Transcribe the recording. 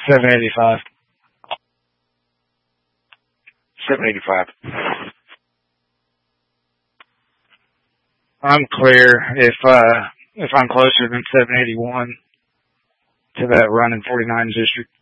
785. 785. I'm clear if I'm closer than 781 to that run in 49 district.